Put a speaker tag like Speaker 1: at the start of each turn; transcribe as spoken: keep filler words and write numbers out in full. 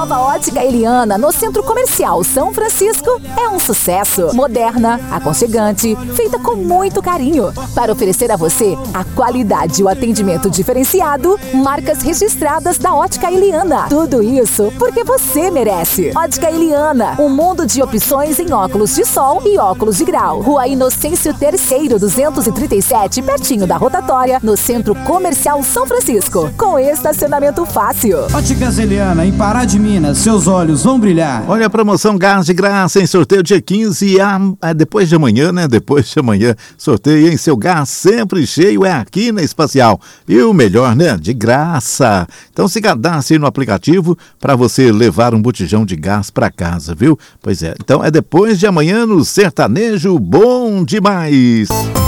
Speaker 1: nova Ótica Eliana, no Centro Comercial São Francisco, é um sucesso. Moderna, aconchegante, feita com muito carinho, para oferecer a você a qualidade e o atendimento diferenciado, marcas registradas da Ótica Eliana. Tudo isso porque você merece. Ótica Eliana, um mundo de opções em óculos de sol e óculos de grau. Rua Inocêncio Terceiro, duzentos e trinta e sete, pertinho da rotatória, no Centro Comercial São Francisco, com estacionamento fácil.
Speaker 2: Óticas Eliana, em Pará de Minas, seus olhos vão brilhar.
Speaker 3: Olha a promoção Gás de Graça em sorteio dia quinze, a, a, depois de amanhã, né? Depois de amanhã, sorteio em seu gás sempre cheio é aqui na Espacial. E o melhor, né? De graça. Então se cadastre no aplicativo para você levar um botijão de gás para casa, viu? Pois é, então é depois de amanhã no Sertanejo Bom Demais.